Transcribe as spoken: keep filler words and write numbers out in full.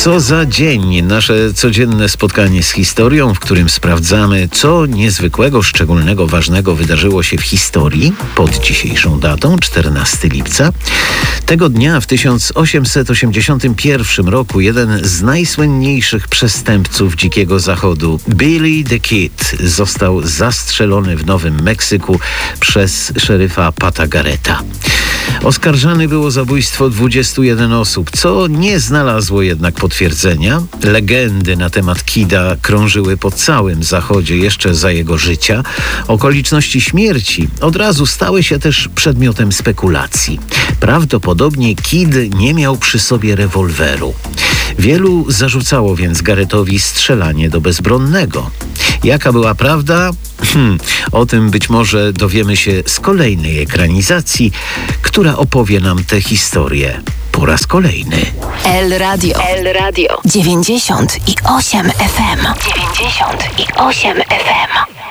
Co za dzień, nasze codzienne spotkanie z historią, w którym sprawdzamy, co niezwykłego, szczególnego, ważnego wydarzyło się w historii pod dzisiejszą datą, czternastego lipca. Tego dnia w tysiąc osiemset osiemdziesiątym pierwszym roku jeden z najsłynniejszych przestępców Dzikiego Zachodu, Billy the Kid, został zastrzelony w Nowym Meksyku przez szeryfa Pata Garretta. Oskarżany był o zabójstwo dwudziestu jeden osób, co nie znalazło jednak potwierdzenia. Legendy na temat Kida krążyły po całym Zachodzie jeszcze za jego życia. Okoliczności śmierci od razu stały się też przedmiotem spekulacji. Prawdopodobnie Kid nie miał przy sobie rewolweru. Wielu zarzucało więc Garrettowi strzelanie do bezbronnego. Jaka była prawda? Hmm, o tym być może dowiemy się z kolejnej ekranizacji, która opowie nam tę historię po raz kolejny. El Radio. El Radio. dziewięćdziesiąt i osiem F M. dziewięćdziesiąt i osiem F M.